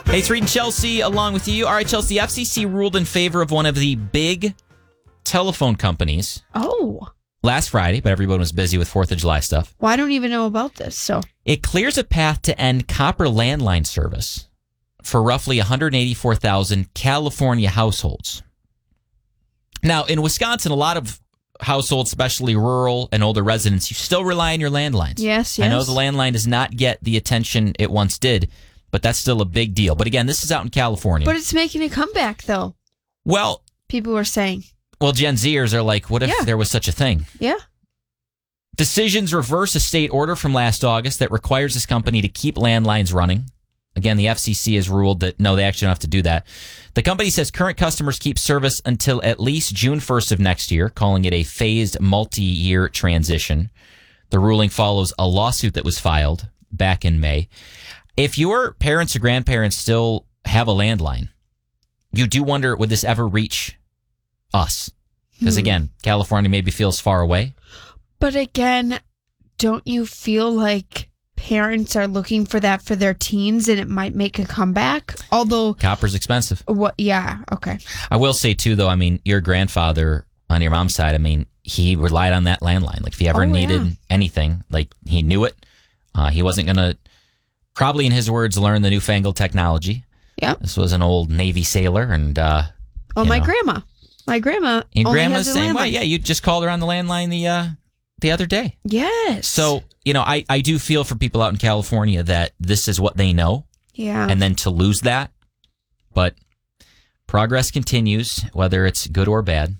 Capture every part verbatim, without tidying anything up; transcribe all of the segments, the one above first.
Hey, it's Reed and Chelsea along with you. All right, Chelsea, the F C C ruled in favor of one of the big telephone companies. Oh. Last Friday, but everyone was busy with fourth of July stuff. Well, I don't even know about this, so. It clears a path to end copper landline service for roughly one hundred eighty-four thousand California households. Now, in Wisconsin, a lot of households, especially rural and older residents, you still rely on your landlines. Yes, yes. I know the landline does not get the attention it once did, but that's still a big deal. But again, this is out in California. But it's making a comeback, though. Well, people were saying. Well, Gen Zers are like, what if yeah. there was such a thing? Yeah. Decisions reverse a state order from last August that requires this company to keep landlines running. Again, the F C C has ruled that, no, they actually don't have to do that. The company says current customers keep service until at least June first of next year, calling it a phased multi-year transition. The ruling follows a lawsuit that was filed back in May. If your parents or grandparents still have a landline, you do wonder, would this ever reach us? Because Hmm. again, California maybe feels far away. But again, don't you feel like parents are looking for that for their teens and it might make a comeback? Although copper's expensive. What? Yeah. Okay. I will say too, though, I mean, your grandfather on your mom's side, I mean, he relied on that landline. Like if he ever Oh, needed yeah. anything, like he knew it. Uh, he wasn't going to, probably in his words, learn the newfangled technology. Yeah. This was an old Navy sailor. And, uh, Oh, you my know, grandma. My grandma. Your only grandma's has the a same way. landline. Yeah, you just called her on the landline the uh, the other day. Yes. So, you know, I, I do feel for people out in California that this is what they know. Yeah. And then to lose that. But progress continues, whether it's good or bad.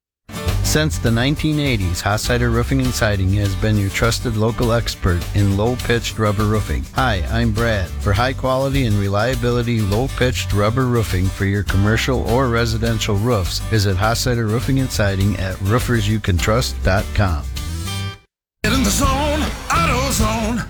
Since the nineteen eighties, Hossider Roofing and Siding has been your trusted local expert in low-pitched rubber roofing. Hi, I'm Brad. For high-quality and reliability low-pitched rubber roofing for your commercial or residential roofs, visit Hossider Roofing and Siding at roofers you can trust dot com. Get in the zone, AutoZone.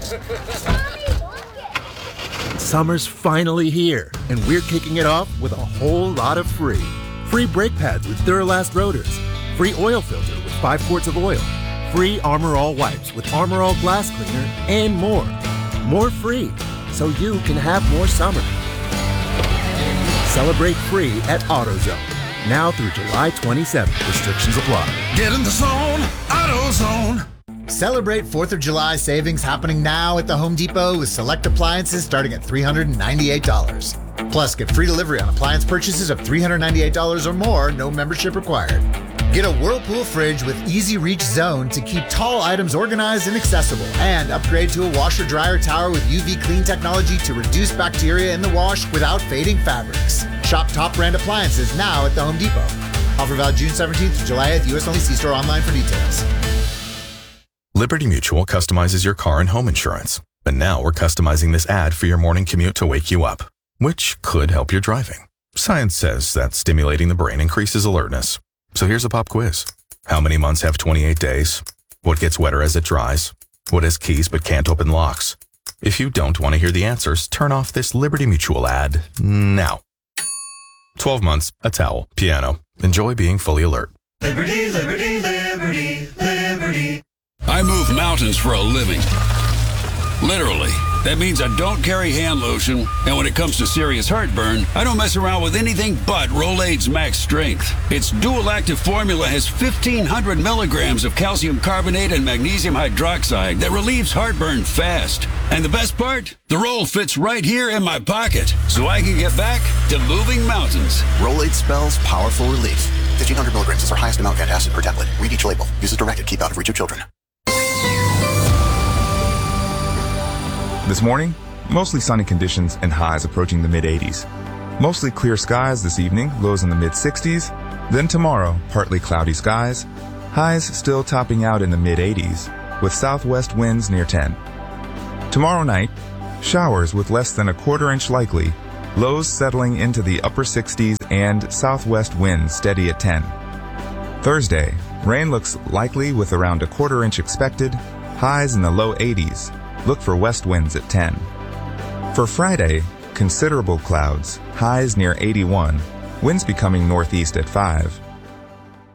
Summer's finally here, and we're kicking it off with a whole lot of free. Free brake pads with Duralast rotors. Free oil filter with five quarts of oil. Free Armor All wipes with Armor All glass cleaner, and more. More free, so you can have more summer. Celebrate free at AutoZone. Now through July twenty-seventh. Restrictions apply. Get in the zone, AutoZone. Celebrate fourth of July savings happening now at the Home Depot with select appliances starting at three hundred ninety-eight dollars. Plus, get free delivery on appliance purchases of three hundred ninety-eight dollars or more, no membership required. Get a Whirlpool fridge with Easy Reach Zone to keep tall items organized and accessible. And upgrade to a washer dryer tower with U V clean technology to reduce bacteria in the wash without fading fabrics. Shop top brand appliances now at the Home Depot. Offer valid June seventeenth to July eighth, U S only. See store online for details. Liberty Mutual customizes your car and home insurance. But now we're customizing this ad for your morning commute to wake you up, which could help your driving. Science says that stimulating the brain increases alertness. So here's a pop quiz. How many months have twenty-eight days? What gets wetter as it dries? What has keys but can't open locks? If you don't want to hear the answers, turn off this Liberty Mutual ad now. twelve months, a towel, piano. Enjoy being fully alert. Liberty, liberty, liberty, liberty. I move mountains for a living. Literally. That means I don't carry hand lotion, and when it comes to serious heartburn, I don't mess around with anything but Rolaids Max Strength. Its dual-active formula has fifteen hundred milligrams of calcium carbonate and magnesium hydroxide that relieves heartburn fast. And the best part? The roll fits right here in my pocket, so I can get back to moving mountains. Rolaids spells powerful relief. fifteen hundred milligrams is our highest amount of antacid per tablet. Read each label. Use as directed. Keep out of reach of children. This morning, mostly sunny conditions and highs approaching the mid eighties. Mostly clear skies this evening, lows in the mid sixties. Then tomorrow, partly cloudy skies. Highs still topping out in the mid eighties, with southwest winds near ten. Tomorrow night, showers with less than a quarter inch likely, lows settling into the upper sixties and southwest winds steady at ten. Thursday, rain looks likely with around a quarter inch expected, highs in the low eighties. Look for west winds at ten. For Friday, considerable clouds, highs near eighty-one, winds becoming northeast at five.